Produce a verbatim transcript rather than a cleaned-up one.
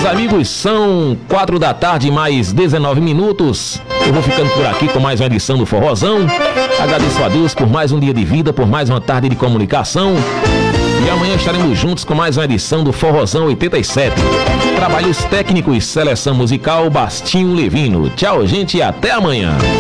amigos, são quatro da tarde, mais dezenove minutos. Eu vou ficando por aqui com mais uma edição do Forrozão. Agradeço a Deus por mais um dia de vida, por mais uma tarde de comunicação. E amanhã estaremos juntos com mais uma edição do Forrozão oitenta e sete. Trabalhos técnicos, seleção musical, Bastinho Levino. Tchau, gente, e até amanhã.